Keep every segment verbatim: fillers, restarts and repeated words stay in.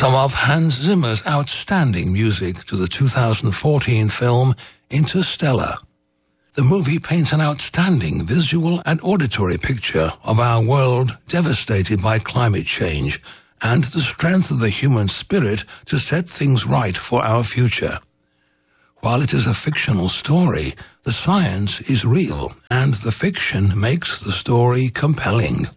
some of Hans Zimmer's outstanding music to the two thousand fourteen film Interstellar. The movie paints an outstanding visual and auditory picture of our world devastated by climate change and the strength of the human spirit to set things right for our future. While it is a fictional story, the science is real and the fiction makes the story compelling.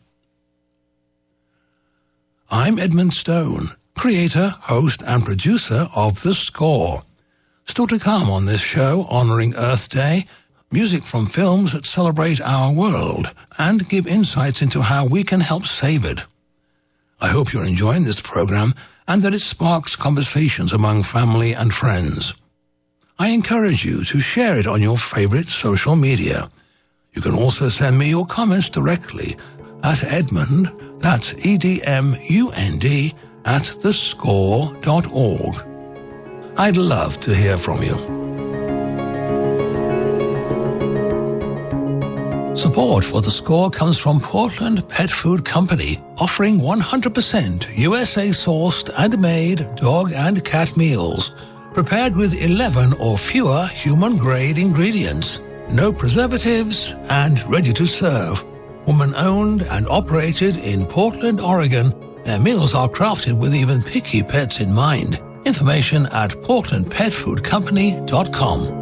I'm Edmund Stone, creator, host and producer of The Score. Still to come on this show honoring Earth Day, music from films that celebrate our world and give insights into how we can help save it. I hope you're enjoying this program and that it sparks conversations among family and friends. I encourage you to share it on your favorite social media. You can also send me your comments directly at Edmund, that's E D M U N D, at the score dot org. I'd love to hear from you. Support for The Score comes from Portland Pet Food Company, offering one hundred percent U S A-sourced and made dog and cat meals, prepared with eleven or fewer human-grade ingredients, no preservatives, and ready to serve. Woman-owned and operated in Portland, Oregon, their meals are crafted with even picky pets in mind. Information at portland pet food company dot com.